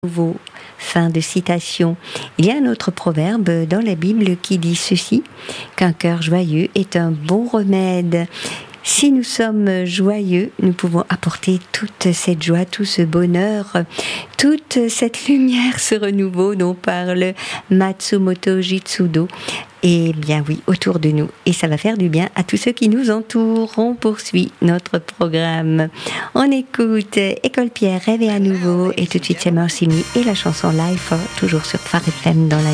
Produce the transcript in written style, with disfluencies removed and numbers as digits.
Nouveau. Fin de citation. Il y a un autre proverbe dans la Bible qui dit ceci, qu'un cœur joyeux est un bon remède. Si nous sommes joyeux, nous pouvons apporter toute cette joie, tout ce bonheur, toute cette lumière, ce renouveau dont parle Matsumoto Jitsudo. Et bien oui, autour de nous. Et ça va faire du bien à tous ceux qui nous entourent. On poursuit notre programme. On écoute École Pierre, Rêver à nouveau. Et tout de suite, c'est Mercy Me et la chanson Life, toujours sur Phare FM dans la